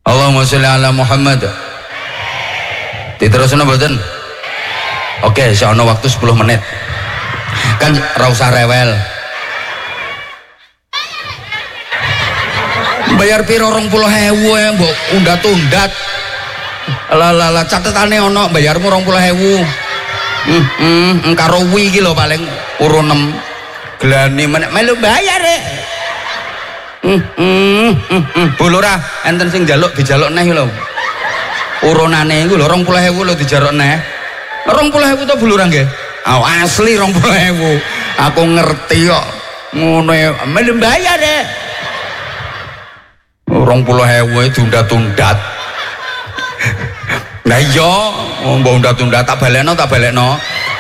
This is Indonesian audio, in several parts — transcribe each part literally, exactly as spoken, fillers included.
Allahumma sholli ala Muhammad. Diterusno mboten? Oke, sono waktu sepuluh menit. Kan ra usah rewel. Bayar piro rong puluh ewu ya mbok undat-undat. Lah lah lah catetane ono bayarmu rong puluh ewu. Hmm, hmm, karo wi iki lho paling urun enam. Gelane menek melu bayar e. Hmm, hmm, hmm, hmm. Bulura enten sing njaluk dijaluk neh lho. Urunane iku lho rong puluh ewu lho dijaluk neh. rong puluh ewu to bulura nggih. Oh, asli rong puluh ewu. Aku ngerti kok. Ngono e melu bayar e. rong puluh ewu itu undat-undat. Nah iya, mbok undat-undat tak balekno tak balekno.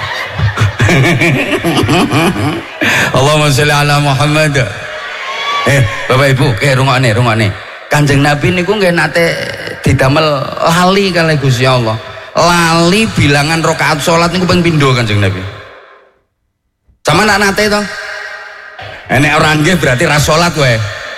Allahumma sholli ala Muhammad. Eh, Bapak Ibu, eh rungokne, rungokne. Kanjeng Nabi niku nggih nate didamel lali kalih Gusti Allah. Lali bilangan rakaat salat niku ping pindho Kanjeng Nabi. Sama nak nate to? Enek ora nggih berarti ra salat wae.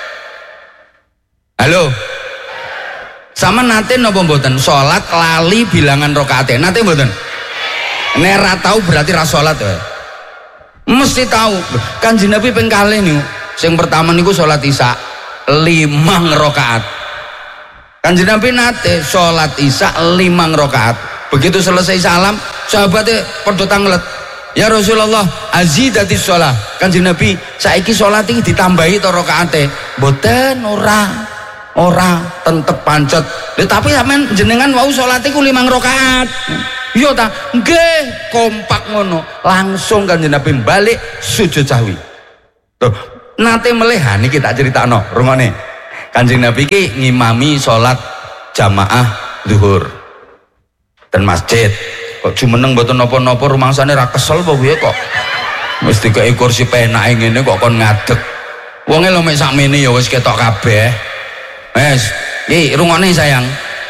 Halo. Sama nate napa mboten salat lali bilangan rakaate? Nate mboten? Nek ra tau berarti ra salat wae. Mesti tahu. Kanjeng Nabi ping kalih niku. Sing pertama niku salat Isya limang rakaat. Kanjeng Nabi nate salat Isya limang rakaat. Begitu selesai salam, sahabatnya padha tanglet. Ya Rasulullah, azidatis shalah. Kanjeng Nabi, saiki salat iki ditambahi to rakaate? Mboten, ora. Ora tentep pancet. Lha tapi sampean jenengan wau salat iku limang rakaat. Iya ta? Nggih, kompak ngono. Langsung Kanjeng Nabi balik sujud sahwi. Tuh, nate melehan iki tak critakno, rungokne. Kanjeng Nabi iki ngimami salat jamaah zuhur ten masjid. Kok jumeneng mboten napa-napa rumangsane ra kesel apa piye kok. Wis dikeki kursi penake ngene kok kon ngadeg. Wonge lho mek sakmene ya wis ketok kabeh. Wes, iki rungokne sayang.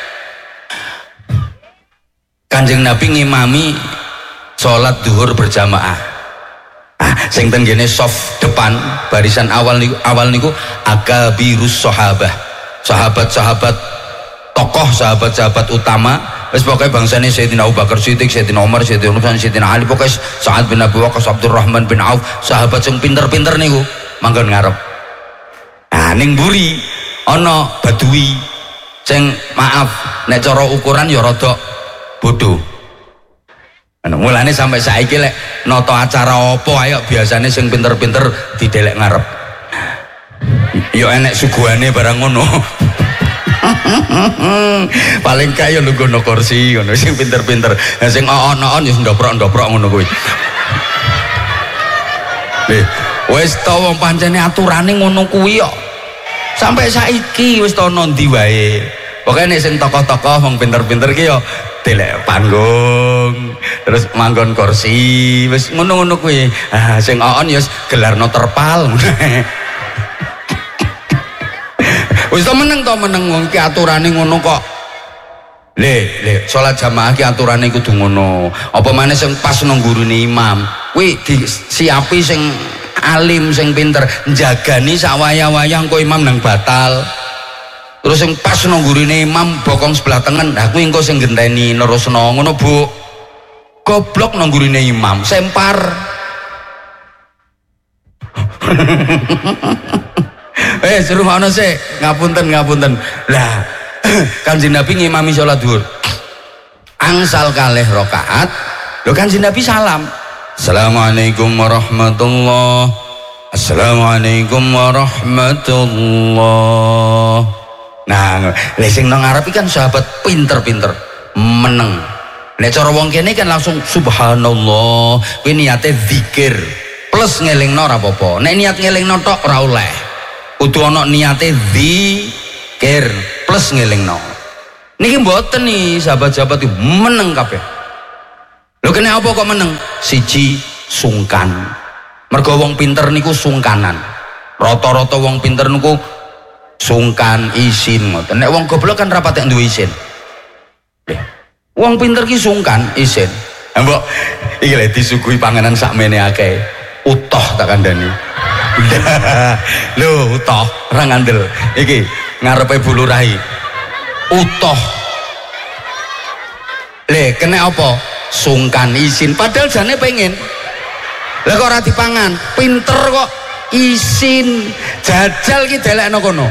Kanjeng Nabi ngimami salat zuhur berjamaah. Ah, sing ten gene soft depan barisan awal niku awal niku akabirus sahabah. Sahabat-sahabat tokoh, sahabat-sahabat utama. Wis pokoke bangsane Sayyidina Abu Bakar Siddiq, Sayyidina Umar, Sayyidina Utsman, Sayyidina Ali, pokoke Sa'ad bin Abi Waqqas, Abdurrahman bin Auf, sahabat sing pinter-pinter niku manggon ngarep. Ah, ning mburi ana badui sing maaf nek cara ukuran ya rada bodoh. Ana mulane sampai saiki lek nata acara apa ayo biasane sing pinter-pinter didelek ngarep. Ya enek suguhane barang ngono. Paling kaya lu gono kursi ngono sing pinter-pinter. Nah, sing on-on ya ndoprok-ndoprok ngono kuwi. Lih, wis ta wong pancene aturane ngono kuwi kok. Sampai saiki wis ta ndi wae. Pokoke nek sing tokoh-tokoh wong pinter-pinter ki yo delek panggung, terus manggon kursi, wis ngono-ngono kuwi. Ah, sing on ya gelarno terpal. Wis to meneng to meneng wong ki aturane ngono kok. Le, le salat jamaah ki aturane kudu ngono. Apa maneh sing pas nang gurune imam. Kuwi disiapi sing alim sing pinter njagani sak wayah-wayah engko imam nang batal. Terus sing pas nang gurune imam bokong sebelah tengen. Lah kuwi engko sing genteni nerusno ngono, Bu. Goblok nang gurune imam, sempar. Eh suruh mana sih ngapunten ngapunten lah. Kanjeng Nabi ngimami sholat zuhur angsal kalih rakaat lho Kanjeng Nabi salam, assalamualaikum warahmatullah, assalamualaikum warahmatullah. Nah lesing nang ngarep kan sahabat pinter-pinter meneng. Nek cara wong kene kan langsung subhanallah kuwi niate zikir plus ngelingno ora apa-apa. Nek niat ngelingno tok ora oleh. Kudu ana niate zikir plus ngelingno. Niki mboten nih sahabat-sahabat itu meneng kabeh. Lho kene apa kok meneng? Siji sungkan. Mergo wong pinter niku sungkanan. Rata-rata wong pinter niku sungkan isin ngoten. Nek wong goblok kan ra patek duwe isin. Wong pinter ki sungkan isin. Ha mbok iki lek disuguhi panganan sakmene akeh. Utoh tak kandhani. Lho utoh ora ngandel iki ngarepe Bu Lurahi utuh. Le kena apa? Sungkan isin, padahal jane pengen. Lah kok ora dipangan, pinter kok isin. Jajal ki delekno kono.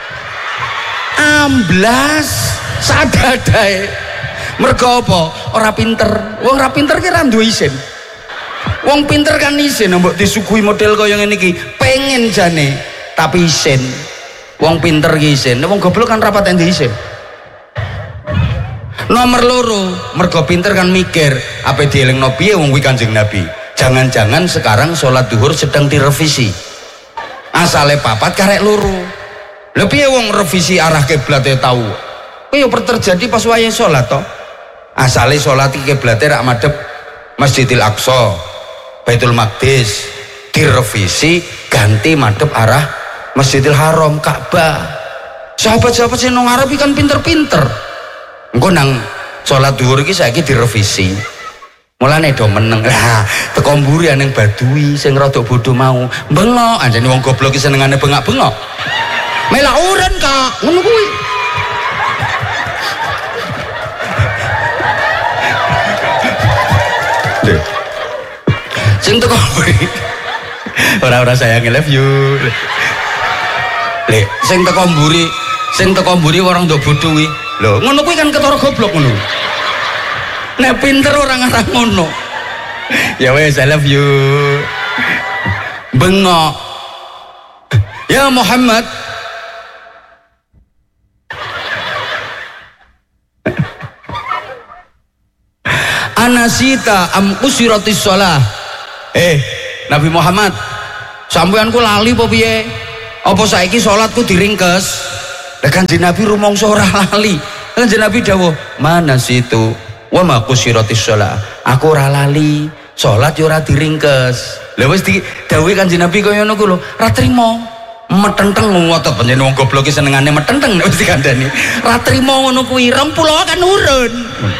Amblas sadadae. Mergo apa? Ora pinter. Wong ora pinter ki ra duwe isin. Wong pinter kan isin, mbok disuguhi model kaya ngene iki, pengen jane tapi isin. Wong pinter ki isin, wong goblok kan rapat endi isin. Nomor loro, mergo pinter kan mikir apa dielingno piye wong kuwi Kanjeng Nabi. Jangan-jangan sekarang sholat duhur sedang direvisi. Asale papat karek loro. Lha piye wong revisi arah kiblat e tau. Kuwi yo terjadi pas wayahe sholat to. Asale sholat iki kiblate rak madhep Masjidil Aqsa, Baitul Maqdis, direvisi ganti madhep arah Masjidil Haram, Ka'bah. Sahabat-sahabat sing nang ngarep kan pinter-pinter. Engko nang sholat duhur iki saiki direvisi. Mulane do meneng. Lah, teko mburi ning Baduy sing rada bodho mau. Bengok, anjene wong goblok iki senengane bengak-bengok. Melak uren, Kak. Ngono kuwi. Sing teko mburi. Ora-ora sayang, I love you. Le, sing teko mburi, sing teko mburi orang ndok bodho kuwi. Lho, ngono kuwi kan ketara goblok ngono. Nek pinter orang ngarang ngono. Ya wes, I love you. Bengok. Ya Muhammad. Anasita am usiratis shalah. Eh, Nabi Muhammad, sampean ku lali apa piye? Apa saiki salatku diringkes? Lah Kanjeng Nabi rumangsa ora lali. Kanjeng Nabi dawuh, "Mana situ? Wa ma qusiratis shalah." Aku ora lali, salat yo ora diringkes. Lah wis didhawuhi Kanjeng Nabi kaya ngono ku lho, ora trimo. Metenteng ngotot panjenengan wong goblok ki senengane metenteng wis dikandani. Ora trimo ngono kuwi, rempul kan urun.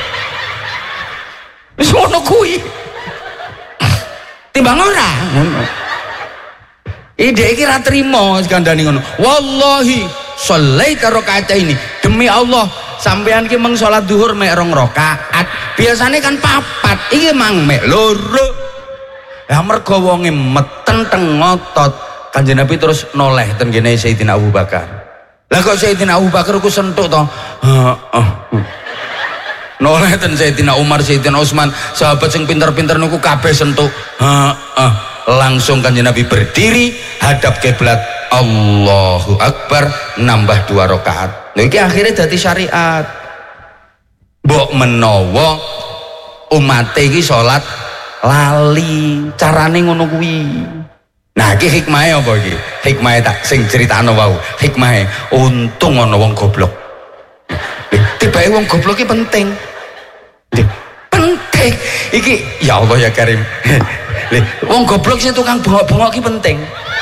Wis ngono kuwi. Timbang ora ngono. Ide iki ra trimo dikandani ngono. Wallahi sholaita rakaataini, demi Allah sampean ki meng salat duhur mek rong rakaat, biasane kan papat, iki mang mek loro. Lah mergo wonge metenteng ngotot, Kanjeng Nabi terus noleh ten kene Sayyidina Abu Bakar. Lah kok Sayyidina Abu Bakar ku sentuk to? Heeh. Noleh ten Sayyidina Umar, Sayyidina Utsman, sahabat sing pinter-pinter niku kabeh sentuk. Heeh. Langsung Kanjeng Nabi berdiri hadap kiblat, Allahu Akbar, nambah dua rakaat. Lha iki akhirnya dadi syariat. Mbok menawa umate iki salat lali, carane ngono kuwi. Nah, iki hikmahe apa iki? Hikmahe tak sing critakno wau. Hikmahe untung ana wong goblok. Tibake wong goblok iki penting. Penting. Iki ya Allah ya Karim. Wong goblok sing tukang bengok-bengok ki penting.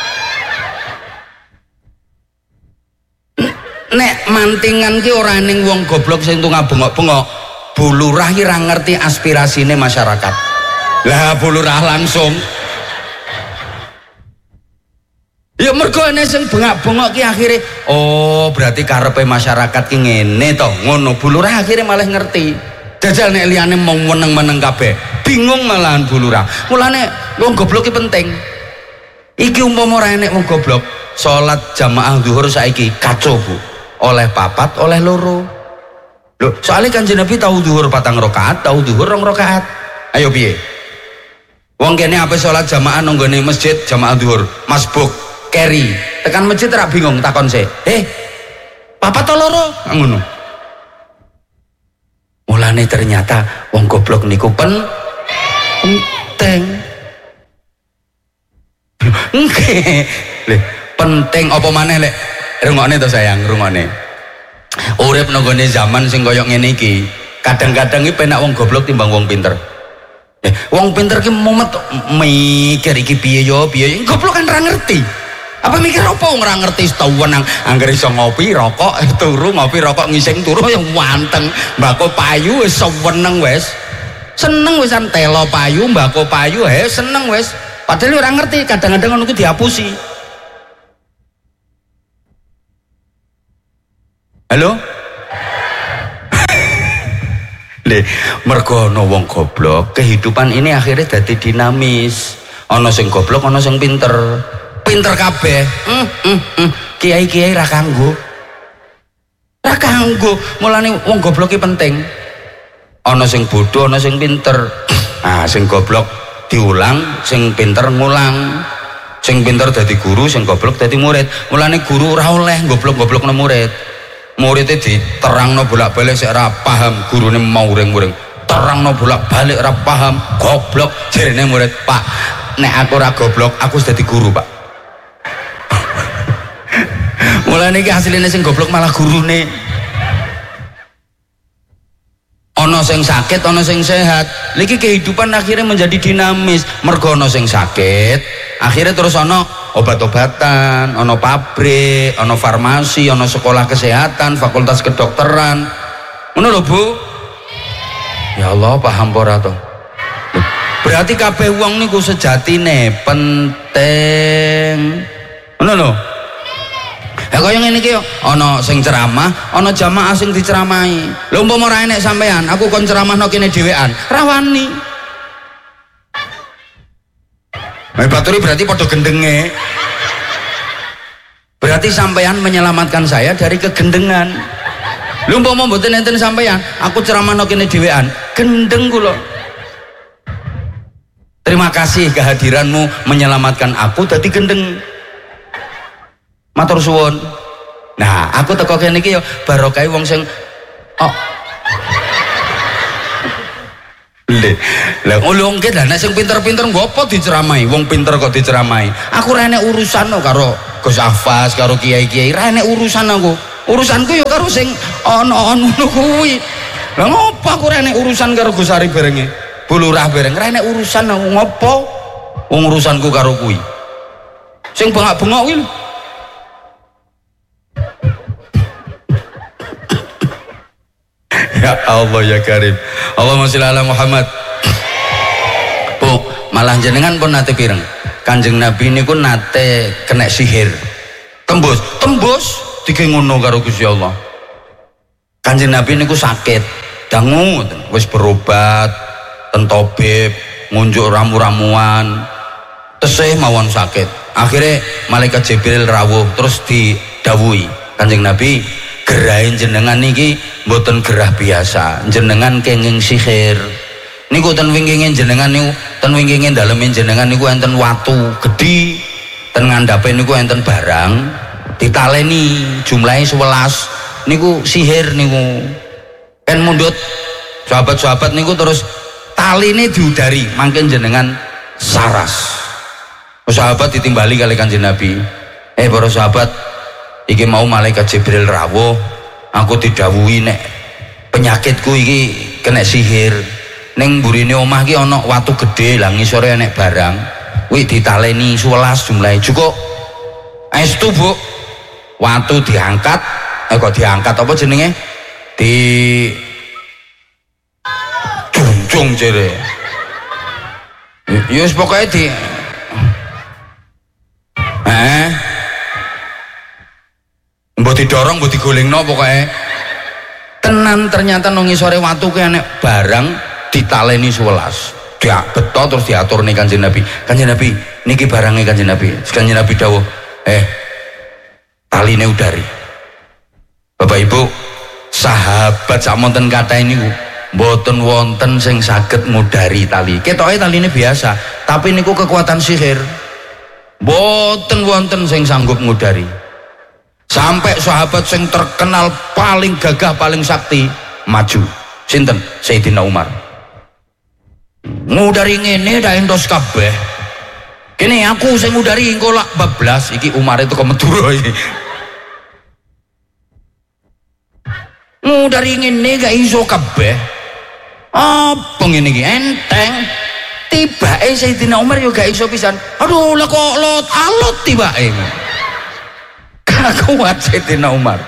Nek mantingan ki ora ning wong goblok sing tukang bengok-bengok, bulurah ki ra ngerti aspirasine masyarakat. Lah bulurah langsung. Ya mergo nek sing bengak-bengok ki akhire oh berarti karepe masyarakat ki ngene to, ngono. Bulurah akhire malah ngerti. Jajal nek liyane mau meneng-meneng kabeh, bingung malahan bulurah. Mulane wong goblok ki penting. Iki umpama ora enek wong goblok, salat jamaah zuhur saiki kacau Bu. Oleh papat, oleh loro. Lho, soalnya Kanjeng Nabi tahu zuhur patang rakaat, tahu zuhur rong rakaat. Ayo piye? Wong kene ape salat jamaah nang nggone masjid jamaah zuhur, masbuk, keri. Tekan masjid ora bingung takon sik. Eh, papat to loro? Ngono. Mulane ternyata wong goblok niku pen penting. Nggih. Lho, penting apa maneh lek rungokne to sayang, rungokne. Urip nang gone zaman sing kaya ngene iki, kadang-kadang iki penak wong goblok timbang wong pinter. Eh, wong pinter ki mumet mikir iki piye yo, piye. Goblok kan ora ngerti. Apa mikir apa wong ora ngerti setawon nang anggere iso ngopi, rokok, turu, ngopi, rokok, ngising turu yang wanteng. Mbako payu wis seneng wis. Seneng wisan telo payu, mbako payu, he seneng wis. Padahal ora ngerti, kadang-kadang ngono ku dihapusi. Halo? Le, mergo ana wong goblok, kehidupan ini akhirnya dadi dinamis. Ana sing goblok, ana sing pinter. Pinter kabeh. Mm, mm, mm. Kiai-kiai ra kanggo. Ra kanggo. Mulane wong goblok iki penting. Ana sing bodoh, ana sing pinter. Nah, sing goblok diulang, sing pinter ngulang. Sing pinter dadi guru, sing goblok dadi murid. Mulane guru ora oleh goblok-goblokno murid. Muridnya diterangno bolak-balik sik ora paham, gurune mau uring-uring. Terangno bolak-balik ora paham, goblok. Jarine murid, "Pak, nek aku ora goblok, aku wis dadi guru, Pak." Mulane iki asline sing goblok malah gurune. Ana sing sakit, ana sing sehat. Lagi kehidupan akhirnya menjadi dinamis. Mergo ana sing sakit, akhirnya terus ana obat-obatan, ana pabrik, ana farmasi, ana sekolah kesehatan, fakultas kedokteran. Ngono lho, Bu. Ya Allah, paham ora to? Berarti kabeh wong niku sejatine penting. Ngono lho. Ya kaya ngene iki yo, ana sing ceramah, ana jamaah sing diceramahi. Lha umpama ora enek sampean, aku kon ceramahno kene dhewean, rawani. Nah, baturi berarti padha gendenge. Berarti sampean menyelamatkan saya dari kegendengan. Lha umpama mboten enten sampean, aku ceramahno kene dhewean, gendeng kula. Terima kasih kehadiranmu menyelamatkan aku dadi gendeng. Matur suwun. Nah, aku teko kene iki yo barokah wong sing oh. Le, lah ulung ki lah nek sing pinter-pinter nggo apa diceramahi? Wong pinter kok diceramahi. Aku ora enek urusan no karo Gus Afas, karo kiai-kiai, ora enek urusan aku. Urusanku yo karo sing ana ngono kuwi. Lah ngopo aku ora enek urusan karo Gus Ari barenge? Bulurah bareng ora enek urusan aku ngopo? Wong urusanku karo kuwi. Sing bengak-bengok kuwi lho. Ya Allah ya Karim. Allahumma sholli ala Muhammad. Bu, malah jenengan pun nate pireng. Kanjeng Nabi niku nate kena sihir. Tembus, tembus dike ngono karo Gusti Allah. Kanjeng Nabi niku sakit, dangu wis berobat, ten tabib, ngunjuk ramu-ramuan. Tesih mawon sakit. Akhirnya malaikat Jibril rawuh terus didhawuhi Kanjeng Nabi, gerahin jenengan niki mboten gerah biasa, jenengan kenging sihir niku ten wingkingin jenengan niku ten wingkingin dalemin jenengan niku enten watu gedhi, ten ngandhape niku enten barang ditaleni jumlahe sewelas niku sihir niku kan mundut sahabat-sahabat niku terus taline diudari mangken jenengan saras. Sahabat ditimbali kali Kanjeng Nabi, eh para sahabat, iki mau malaikat Jibril rawuh, aku didhawuhi nek penyakitku iki kena sihir. Ning mburine omah iki ana watu gedhe, lah ngisore enek barang. Kuwi ditaleni sewelas jumlahe. Cukup. Estu, Bu. Watu diangkat, eh kok diangkat apa jenenge? Di junjung jere. Ya wis pokoke di Eh mbok didorong mbok digolengno pokoke tenan ternyata nang ngisore watu ki enek barang ditaleni sewelas dia beto terus diatur nih Kanjeng Nabi. Kanjeng Nabi niki barangnya Kanjeng Nabi. Kanjeng Nabi dawuh eh taline udari. Bapak Ibu sahabat samonten kata ini mboten wonten sing saged ngudari tali. Ketoke taline biasa tapi niku kekuatan sihir. Mboten wonten sing sanggup ngudari. Sampai sahabat sing terkenal paling gagah paling sakti maju. Sinten? Sayyidina Umar. Ngudari ngene dak entos kabeh. Kene aku sing ngudari engko lak bablas iki Umar itu ke Madura iki. Ngudari ngene gak iso kabeh. Apa ngene iki enteng. Tibake Sayyidina Umar yo gak iso pisan. Aduh lah kok lot alot tibake. Kuat Sayyidina Umar.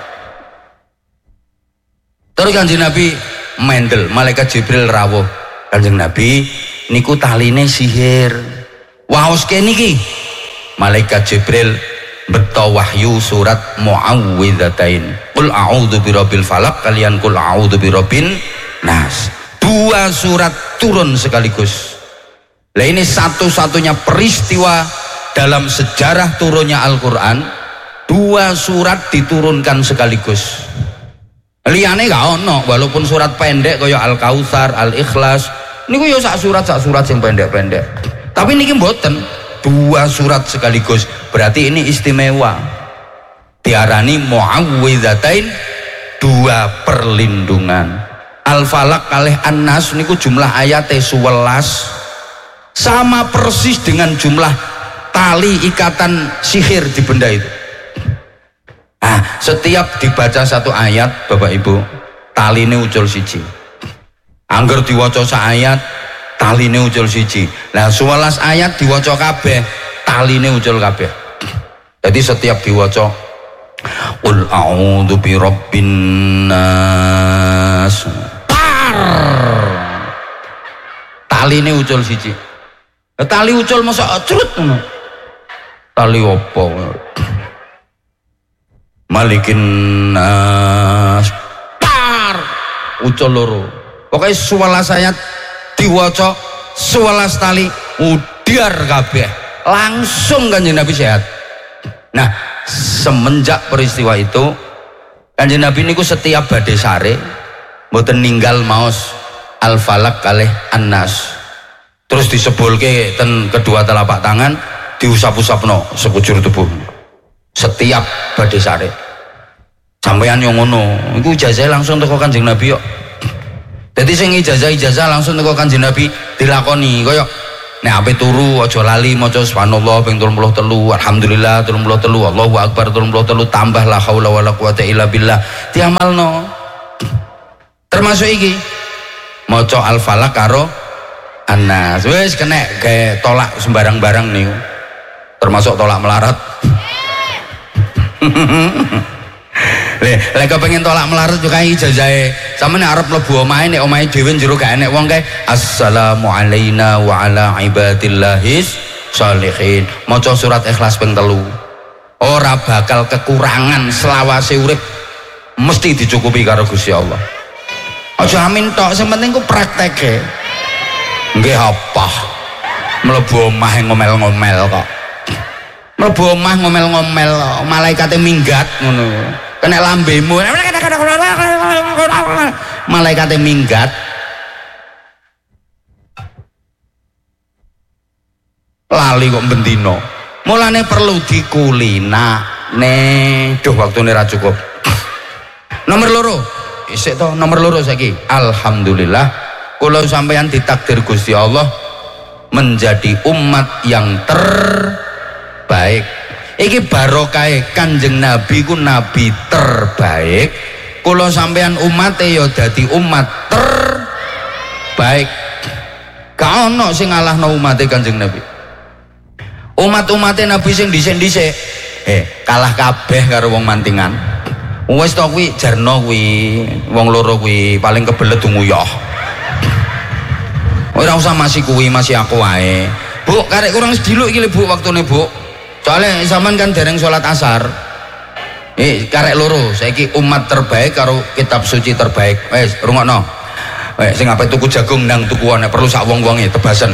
Terus Kanjeng Nabi mendel, malaikat Jibril rawuh. Kanjeng Nabi niku taline sihir. Waos kene iki. Malaikat Jibril beto wahyu surat Muawwidzatain. Qul a'udzu birabbil falaq kalian qul a'udzu birabbin nas. dua surat turun sekaligus. Nah ini satu-satunya peristiwa dalam sejarah turunnya Al-Quran, dua surat diturunkan sekaligus. Liyane gak ono, walaupun surat pendek kaya Al-Kautsar, Al-Ikhlas niku yo sak surat sak surat yang pendek-pendek, tapi niki mboten, dua surat sekaligus. Berarti ini istimewa, diarani muawwidzatain, dua perlindungan. Al-Falaq kalih An-Nas niku jumlah ayatnya sewelas, sama persis dengan jumlah tali ikatan sihir di benda itu. Ah, setiap dibaca satu ayat Bapak Ibu, taline ucul siji. Angger diwaca sak ayat, taline ucul siji. Nah, sewelas ayat diwaca kabeh, taline ucul kabeh. Jadi setiap diwaca Qul a'udzu birabbin nas, taline ucul siji. Tali ucul masa crut ngono. Tali opo? Malikin nas, par ucul loro. Pokoknya sewelas ayat diwaca, sewelas tali udiar kabeh, langsung Kanjeng Nabi sehat. Nah, semenjak peristiwa itu Kanjeng Nabi niku setiap badhe sare mboten ninggal maos Al-Falaq kalih An-Nas. Terus disebulke ten kedua telapak tangan, diusap-usapno sekujur tubuh. Setiap badhe sare. Sampeyan yo ngono, iku ijazah langsung teko Kanjeng Nabi kok. Jadi sing ijazah-ijazah langsung teko Kanjeng Nabi dilakoni kaya nek ape turu aja lali maca subhanallah ping tiga puluh tiga, alhamdulillah tiga puluh tiga, Allahu akbar tiga puluh tiga, tambah la haula wala quwata illa billah, diamalno. Termasuk iki maca Al-Falaq karo An-Nas. Wis kena gawe tolak sembarang-barang niku. Termasuk tolak melarat. Lha lek kepengin tolak melarat juga ijazahe. Sampeyan arep mlebu omahe nek omahe dhewe njero gak enek wong kae assalamu alaina wa ala ibadillahis sholihin. Maca surat Ikhlas ping telu. Ora bakal kekurangan selawase urip, mesti dicukupi karo Gusti Allah. Aja amin tok, sing penting ku prakteke. Nggih apa? Mlebu omahe ngomel-ngomel kok. Mlebu omah ngomel-ngomel, malaikate minggat ngono. Kena lambemu, malaikate minggat. Lali kok bendino. Mulane perlu dikulina. Nih, duh waktune ra cukup. Nomor loro, isik to, nomor loro saiki. Alhamdulillah, kula sampeyan ditakdir Gusti Allah menjadi umat yang terbaik. Iki barokah Kanjeng Nabi ku nabi terbaik, kula sampean umate ya dadi umat terbaik. Gak ono sing ngalahno umate Kanjeng Nabi. Umat-umate Nabi sing dhisik-dhisik eh kalah kabeh karo wong mantingan. Wis to kuwi jarno kuwi, wong loro kuwi paling kebelet nguyah. Ora usah masih kuwi, masih aku wae. Bu, karek kurang sediluk iki lho Bu waktune Bu. Soalnya zaman kan dereng sholat asar. Eh karek loro, saiki umat terbaik karo kitab suci terbaik. Wes rungokno. Wes sing ape tuku jagung nang tuku nek perlu sak wong-wonge tebasen.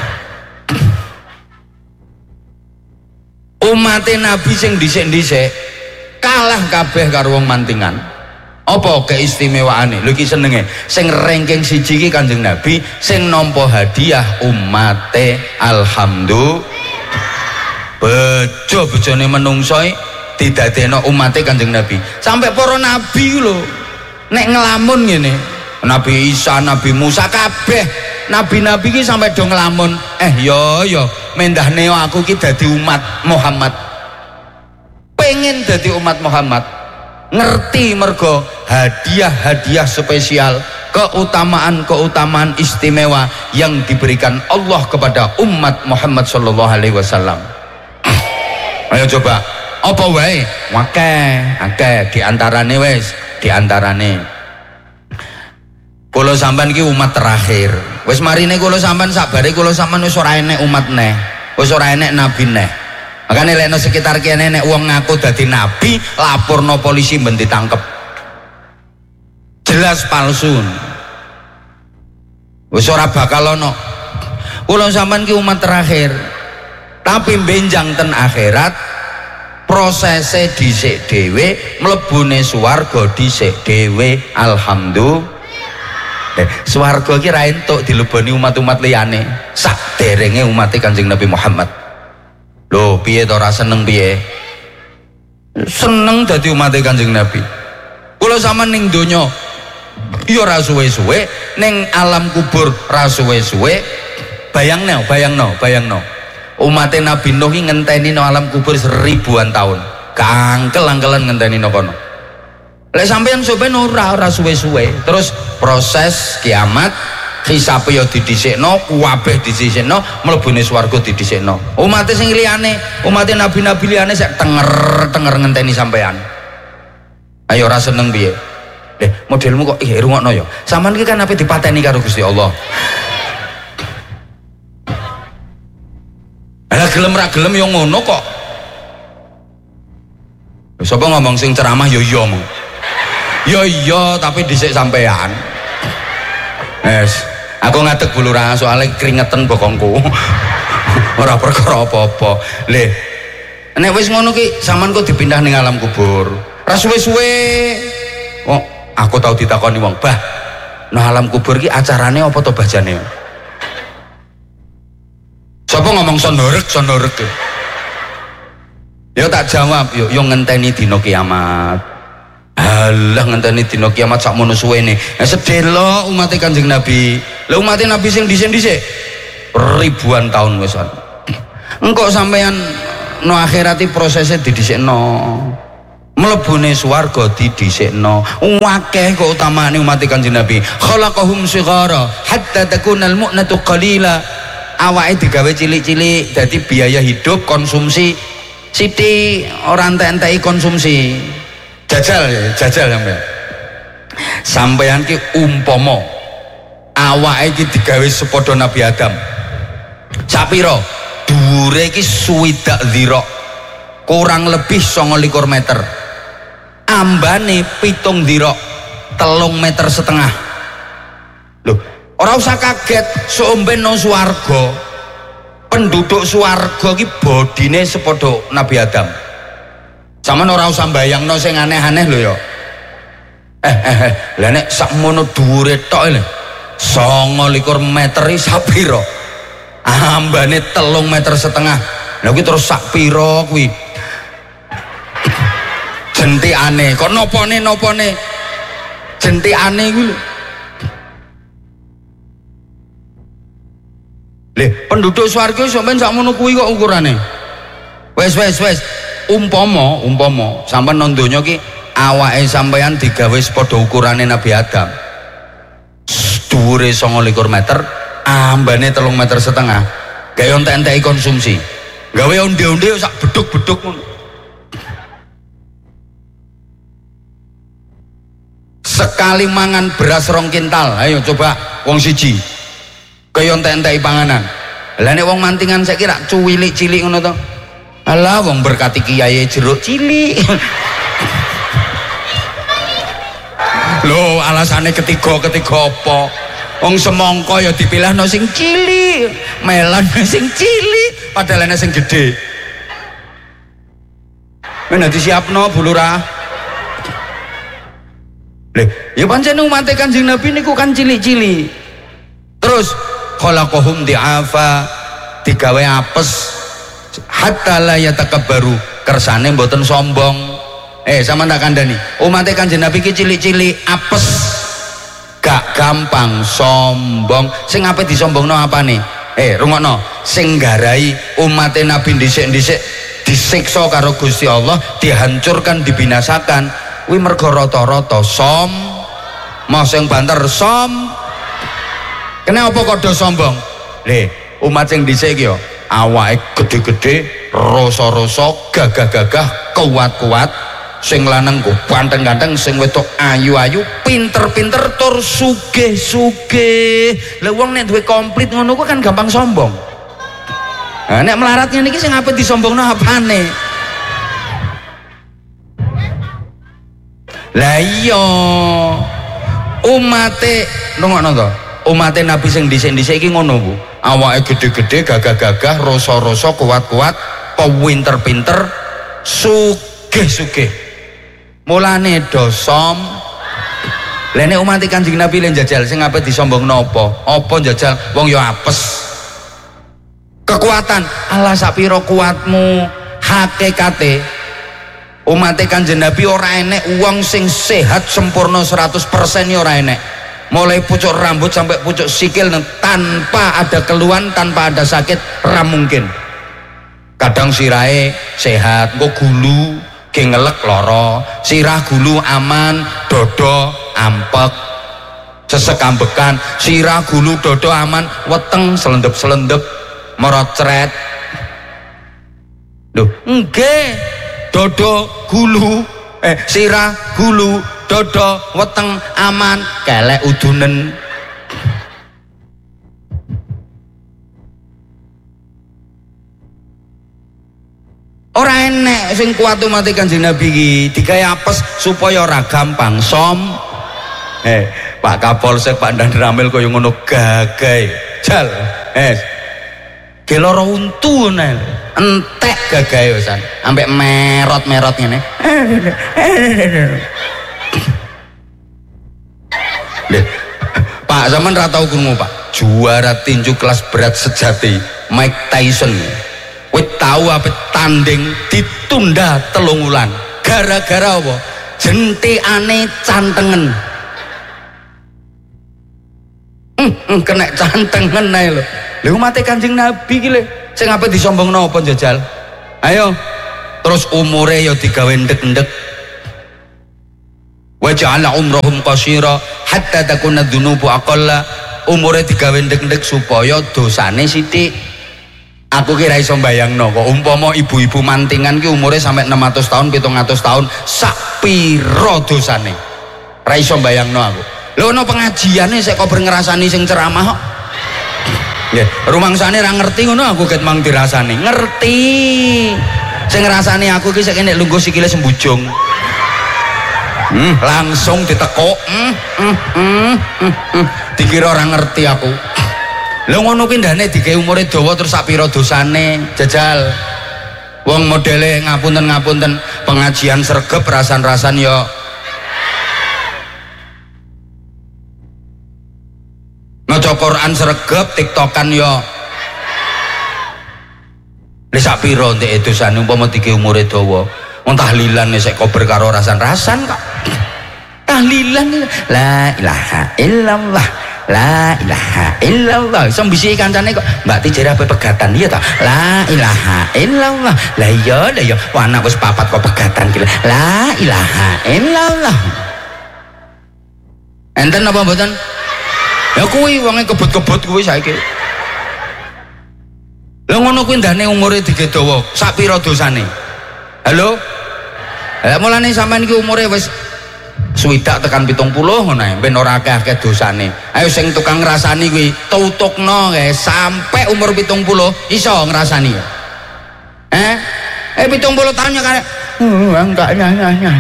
Umate Nabi sing dhisik-dhisik kalah kabeh karo wong mantingan. Apa keistimewaane? Lho iki senenge. Sing ranking siji iki Kanjeng Nabi, sing nampa hadiah umate alhamdulillah. Bejo-bejone menungso didadekno umate Kanjeng Nabi. Sampai para nabi lho nek ngelamun ngene, Nabi Isa, Nabi Musa kabeh nabi-nabi iki sampai do ngelamun, eh yo yo mendahne aku ki dadi umat Muhammad. Pengen dadi umat Muhammad, ngerti mergo hadiah-hadiah spesial, keutamaan-keutamaan istimewa yang diberikan Allah kepada umat Muhammad sallallahu alaihi wasallam. Ayo coba, apa wae? Akeh, akeh diantarane wes, diantarane. Kula sampean iki umat terakhir. Wis marine kula sampean sabare kula sampean wis ora enek umat neh. Wis ora enek nabi neh. Makane lek nang sekitar kene nek wong ngaku dadi nabi, laporno polisi ben ditangkep. Jelas palsu. Wis ora bakal ana. Kula sampean ki umat terakhir. Tapi benjang ten akhirat prosese dhisik dhewe, mlebune swarga dhisik dhewe. Alhamdulillah. Eh, swarga ki ra entuk dileboni umat-umat liyane. Sak derenge umat Kanjeng Nabi Muhammad. Lho, piye to ora seneng piye? Seneng dadi umat Kanjeng Nabi. Kula sampean ning donya ya ora suwe-suwe, ning alam kubur ra suwe-suwe. Bayangno, bayangno, bayangno. Umat Nabi Nuh ngenteni no alam kubur seribuan tahun. Kangkel-angkelan ngenteni no kono. Lek sampeyan sampeyan ora ora suwe-suwe. Terus proses kiamat, hisab yo didhisikno, kabeh didhisikno, mlebune swarga didhisikno. Umat sing liyane, umat nabi-nabi liyane sek tenger-tenger ngenteni sampeyan. Ayo ora seneng piye? Eh, modelmu kok ih rungokno yo. Sampeyan iki kan ape dipateni karo Gusti Allah. Lah gelem ra gelem yo ngono kok. Sapa ngomong sing ceramah yo iya mong. Yo iya tapi dhisik sampean. Wes, aku ngadeg bulura soalnya keringetan bokongku. Ora perkara apa-apa. Le, nek wis ngono ki sampean kok dipindah ning alam kubur. Ra suwe-suwe. Oh, aku tau ditakoni wong, "Bah, nah alam kubur ki acarane apa to bajane?" Sapa ngomong sonorek sonorek ya? Ya tak jawab, yo yo ngenteni dina kiamat. Alah ngenteni dina kiamat sakmono suwene. Nah sedelo umat Kanjeng Nabi. Lah umat Nabi sing dhisik-dhisik ribuan tahun wis. Engko sampean no akhirati prosesnya didhisikno. Mlebune swarga didhisikno. Akeh kok utamane umat Kanjeng Nabi. Khalaqahum shighara hatta takunal mu'natu qalila. Awake digawe cilik-cilik dadi biaya hidup konsumsi sithik ora entek-enteki konsumsi. Jajal jajal sampean. Sampean ki umpama awake iki digawe sepadha Nabi Adam. Sapira? Dhuwure iki swidak dhira. Kurang lebih sanga likur meter. Ambane pitung dhira. Telung meter setengah. Loh, ora usah kaget, somben no swarga. Penduduk swarga ki bodine sepadha Nabi Adam. Sampeyan ora usah mbayangno sing aneh-aneh lho ya. Eh eh eh, lha nek sakmono dhuwure tok lho. sanga likur meter iki sapira? Ambane telung meter setengah. Lha kuwi terus sak pira kuwi? Jentikane, kok nopone nopone? Jentikane kuwi lho. Leh, penduduk swarga sampeyan sakmono kuwi kok ukurane. Wes wes wes. Umpama, umpama sampeyan nang donya ki awake sampeyan digawe padha ukurane Nabi Adam. Dhuwure sanga likur meter, ambane telung meter setengah. Gawe entek-enteki konsumsi. Gawe onde-onde sak beduk-beduk ngono. Sekali mangan beras rong kintal, ayo coba wong siji. Kaya entek-enteki panganan. Lah nek wong mantingan saiki rak cuwilik-cilik ngono to. Alah wong berkati kiai jeruk cilik. Lho alasane ketiga-ketiga apa? Wong semangka ya dipilihno sing cilik, melon sing cilik, padahal ana sing gedhe. Men disiapno Bu Lurah. Lho, ya pancen umat Kanjeng Nabi niku kan cilik-cilik. Terus khalaqahum di'afa, digawe apes hatta la yatakabbaru, kersane mboten sombong. Eh sama tak kandani, umat Kanjeng Nabi ki cilik-cilik apes, gak gampang sombong. Sing ape disombongno apane? Eh rungokno, sing garai umat Nabi dhisik-dhisik disiksa karo Gusti Allah, dihancurkan, dibinasakan, kuwi mergo rata-rata som, mau sing banter som. Kenapa kok do sombong? Le, umat sing dhisik ki yo awake gede-gede, rasa-rasa, gagah-gagah, kuat-kuat, sing lanang ku ganteng-ganteng, sing wedok ayu-ayu, pinter-pinter, tur sugih-sugih. Lah wong nek duwe komplit ngono ku kan gampang sombong. Nah, nek melarat ngene iki sing ape disombongno apane? Lah iya umate nungokno to. Umatnya Nabi sing dhisik-dhisik iki ngono Bu, awake gede-gede, gagah-gagah, rasa-rasa, kuat-kuat, pinter-pinter, sugih-sugih. Mulane dosom. Lene umat Kanjeng Nabi len jajal sing ape disombongno apa? Apa jajal wong ya apes. Kekuatan, Allah sapiro kuatmu, hakikate umat Kanjeng Nabi ora enek wong sing sehat sempurna seratus persen ya ora enek. Mulai pucuk rambut sampai pucuk sikil tanpa ada keluhan, tanpa ada sakit, ra mungkin. Kadang sirahe sehat, kok gulu ge ngelek loro, sirah gulu aman, dodo ampek, sesek ambekan, sirah gulu dodo aman, weteng selendep-selendep, merocret. Loh, nggih, dodo gulu, eh sirah gulu, dodo weteng aman, kelek udunen. Ora enek sing kuat umat Kanjeng Nabi iki digawe apes supaya ora gampang som. Eh, Pak Kapolsek, Pak Dan Ramil kaya ngono gagahe. Jal, eh. Ge loro untu nel. Entek gagahe wisan, ambek merot-merot ngene. Lih, Pak zaman ra tau krungu Pak, juara tinju kelas berat sejati Mike Tyson. Wis tahu apa tanding ditunda telung wulan gara-gara apa? Jentikane cantengen. Hmm, hmm, kena cantengen ae lho. Lha umat Kanjeng Nabi iki lho sing ape disombongno apa jajal? Ayo. Terus umure ya digawe ndek-ndek. Wa ja'ala umrahum qasira hatta takuna dzunubu aqalla. Umure digawe ndek-ndek supaya dosane sithik. Aku kira iso mbayangno kok umpama ibu-ibu mantingan ki umure sampai enam ratus tahun, pitung ratus tahun, sak pira dosane. Ra iso mbayangno aku. Lho ono pengajiane sik kok ngrasani sing ceramah kok. Nggih, rumangsane ra ngerti ngono aku ket mang dirasani. Ngerti. Sing ngrasani aku ki sik nek lungguh sikile sembujung. Hmm, langsung ditekuk. Hmm, hmm, hmm, hmm, hmm. Dikira ora ngerti aku. Lha ngono ki ndane digawe umure dawa terus sak pira dosane jajal. Wong modele ngapunten-ngapunten pengajian sregep rasan-rasan ya maca Quran sregep, tiktokan ya. Lha sak pira ndek dosane umpama digawe umure dawa. Wong tahlilan sik kober karo rasan-rasan kok. Tahlilan la ilaha illallah. La ilaha illallah. Sembisi kancane kok Mbak Ti jare ape pegatan iya ta? La ilaha illallah. Lah iya, lah iya. Wah anak wis papat kok pegatan ki. La ilaha illallah. Enten apa mboten? Ya kuwi wonge kebut-kebut kuwi saiki. Lah ngono kuwi ndane umure digedawa, sak pira dosane? Halo? Lah mulane sampean iki umure wis swidak tekan pitung puluh ngono ae ben ora akeh-akeh dosane. Ayo sing tukang ngrasani kuwi tutukno kae sampai umur pitung puluh iso ngrasani. Eh? Eh pitung puluh tahun ya kan. Enggak nyanya.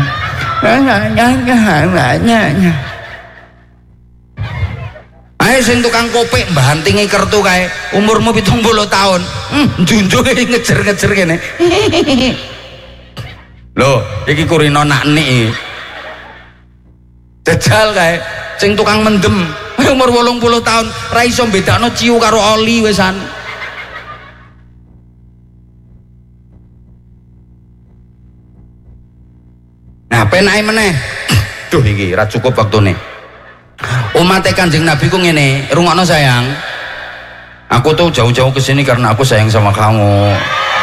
Nyanya. Ayo sing tukang kopek mbantingi kertu kae umurmu pitung puluh tahun. Hmm, junjunge ngejer-ngejer kene. Loh, iki kurino nak nik. Jajal kae sing tukang mendem umur wolung puluh tahun ra iso bedakno ciu karo oli wisan. Nah penake meneh duh iki ra cukup waktune. Umat Kanjeng Nabi ku ngene, rungokno sayang, aku tuh jauh-jauh kesini karena aku sayang sama kamu,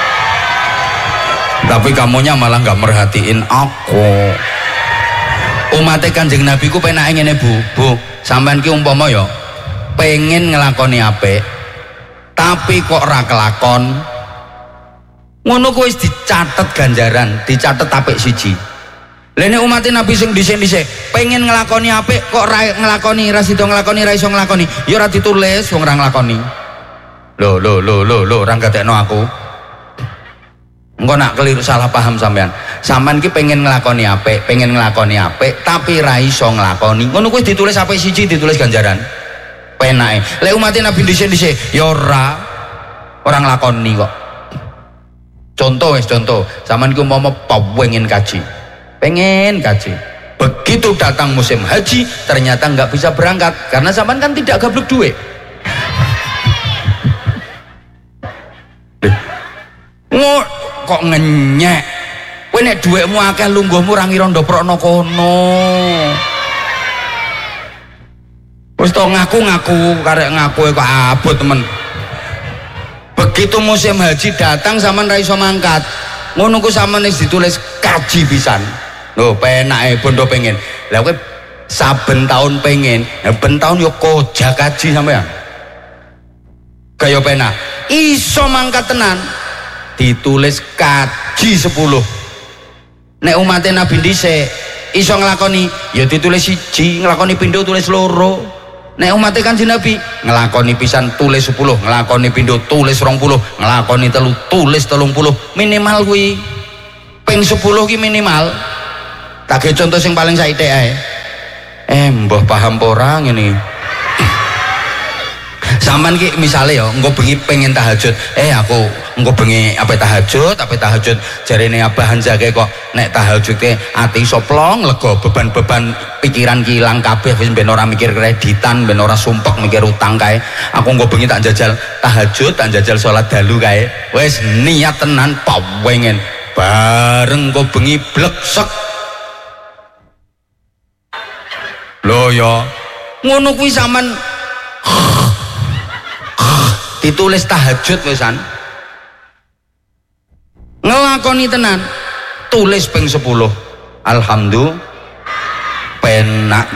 tapi kamunya malah gak merhatiin aku. Umat Kanjeng Nabi ku penake ngene Bu, Bu, sampean ki umpama ya pengen ngelakoni apik tapi kok ora kelakon, ngono ku wis dicatet ganjaran, dicatet apik siji. Lene umat Nabi sing dhisik-dhisik pengen ngelakoni apik kok ora ngelakoni, ra sida ngelakoni, ra iso ngelakoni, ya ora ditulis wong ora ngelakoni. Lho lho lho lho lho ora gadekno aku. Engko nak keliru salah paham sampean. Sampean ki pengen ngelakoni apik, pengen ngelakoni apik tapi ra iso ngelakoni. Ngono kuwi ditulis apik siji, ditulis ganjaran. penake lek umat Nabi dhisik-dhisik ya ora orang lakoni kok. Contoh wis contoh sampean ki umpama pengen kaji pengen kaji begitu datang musim haji ternyata nggak bisa berangkat karena sampean kan tidak gablek duit. Ngo kok ngenyek kowe nek dhuwitmu akeh lungguhmu ra ngira ndoprokno kono wis to ngaku-ngaku karek ngaku kok abot temen. Begitu musim haji datang sampean ra iso mangkat ngono ku sampean wis ditulis kaji pisan lho penake bondo pengen lha kowe saben tahun pengen ya ben tahun yo koja kaji sampean kaya penak iso mangkat tenan ditulis kaji sepuluh. Nek umat Nabi dhisik iso nglakoni ya ditulis siji nglakoni pindho tulis loro. Nek umat Kanjeng Nabi nglakoni pisan tulis sepuluh nglakoni pindho tulis rong puluh nglakoni telu tulis telung puluh minimal kuwi ping sepuluh ki minimal. Tak ge contoh sing paling saithik ae eh mbah paham ora ngene sampean ki misale ya engko bengi pengen tahajud eh aku engko bengi ape tahajud ape tahajud jarene Abah Hanzake kok nek tahajud ke ati iso plong lega beban-beban pikiran ki ilang kabeh wis ben ora mikir kreditan ben ora sumpek mikir utang kae aku engko bengi tak jajal tahajud tak jajal salat dalu kae wis niat tenan pengen bareng engko bengi bleksek lho ya ngono kuwi sampean ditulis tahajud wisan ngelakoni tenan tulis ping sepuluh alhamdulillah penak